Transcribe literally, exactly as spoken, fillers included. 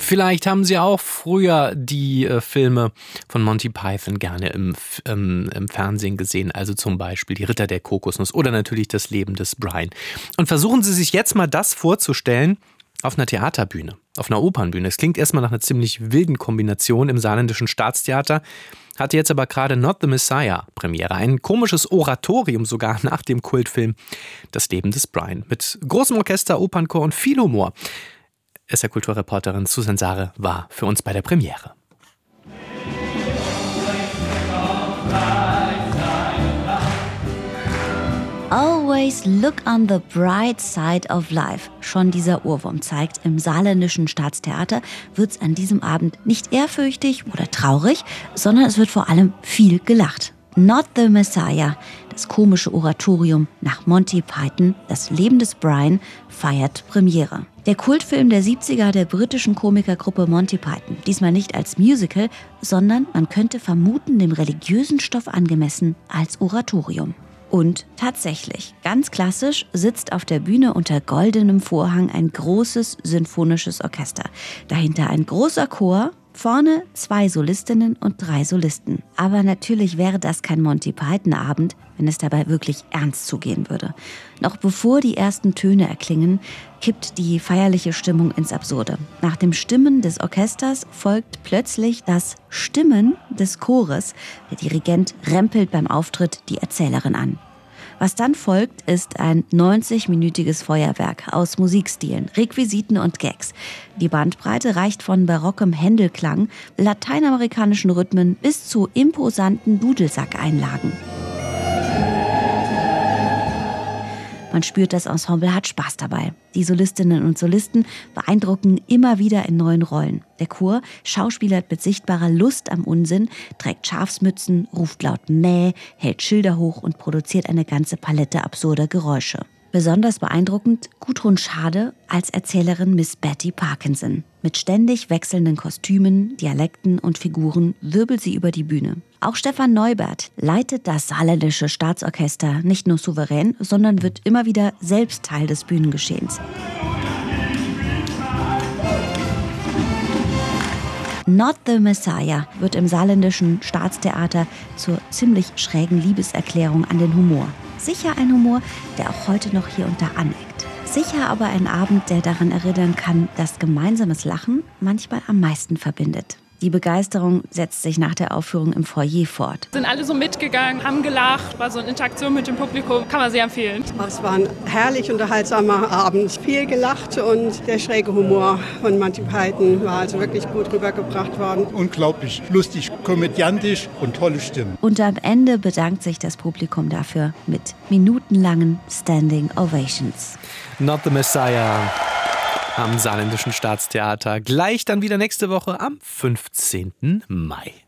Vielleicht haben Sie auch früher die äh, Filme von Monty Python gerne im, ähm, im Fernsehen gesehen, also zum Beispiel Die Ritter der Kokosnuss oder natürlich Das Leben des Brian. Und versuchen Sie sich jetzt mal das vorzustellen auf einer Theaterbühne, auf einer Opernbühne. Es klingt erstmal nach einer ziemlich wilden Kombination im Saarländischen Staatstheater, hatte jetzt aber gerade Not the Messiah Premiere. Ein komisches Oratorium sogar nach dem Kultfilm Das Leben des Brian. Mit großem Orchester, Opernchor und viel Humor. S R-Kulturreporterin Susan Sare war für uns bei der Premiere. Always look on the bright side of life. Schon dieser Ohrwurm zeigt, im Saarländischen Staatstheater wird's an diesem Abend nicht ehrfürchtig oder traurig, sondern es wird vor allem viel gelacht. Not the Messiah, das komische Oratorium nach Monty Python, Das Leben des Brian, feiert Premiere. Der Kultfilm der siebziger der britischen Komikergruppe Monty Python. Diesmal nicht als Musical, sondern man könnte vermuten, dem religiösen Stoff angemessen, als Oratorium. Und tatsächlich, ganz klassisch, sitzt auf der Bühne unter goldenem Vorhang ein großes symphonisches Orchester. Dahinter ein großer Chor, vorne zwei Solistinnen und drei Solisten. Aber natürlich wäre das kein Monty Python-Abend, wenn es dabei wirklich ernst zugehen würde. Noch bevor die ersten Töne erklingen, kippt die feierliche Stimmung ins Absurde. Nach dem Stimmen des Orchesters folgt plötzlich das Stimmen des Chores. Der Dirigent rempelt beim Auftritt die Erzählerin an. Was dann folgt, ist ein neunzig-minütiges Feuerwerk aus Musikstilen, Requisiten und Gags. Die Bandbreite reicht von barockem Händelklang, lateinamerikanischen Rhythmen bis zu imposanten Dudelsackeinlagen. Man spürt, das Ensemble hat Spaß dabei. Die Solistinnen und Solisten beeindrucken immer wieder in neuen Rollen. Der Chor schauspielert mit sichtbarer Lust am Unsinn, trägt Schafsmützen, ruft laut Mäh, hält Schilder hoch und produziert eine ganze Palette absurder Geräusche. Besonders beeindruckend Gudrun Schade als Erzählerin Miss Betty Parkinson. Mit ständig wechselnden Kostümen, Dialekten und Figuren wirbelt sie über die Bühne. Auch Stefan Neubert leitet das Saarländische Staatsorchester nicht nur souverän, sondern wird immer wieder selbst Teil des Bühnengeschehens. Not the Messiah wird im Saarländischen Staatstheater zur ziemlich schrägen Liebeserklärung an den Humor. Sicher ein Humor, der auch heute noch hier und da aneckt. Sicher aber ein Abend, der daran erinnern kann, dass gemeinsames Lachen manchmal am meisten verbindet. Die Begeisterung setzt sich nach der Aufführung im Foyer fort. Sind alle so mitgegangen, haben gelacht, war so eine Interaktion mit dem Publikum, kann man sehr empfehlen. Es war ein herrlich unterhaltsamer Abend. Viel gelacht und der schräge Humor von Monty Python war also wirklich gut rübergebracht worden. Unglaublich lustig, komödiantisch und tolle Stimmen. Und am Ende bedankt sich das Publikum dafür mit minutenlangen Standing Ovations. Not the Messiah am Saarländischen Staatstheater. Gleich dann wieder nächste Woche am fünfzehnten Mai.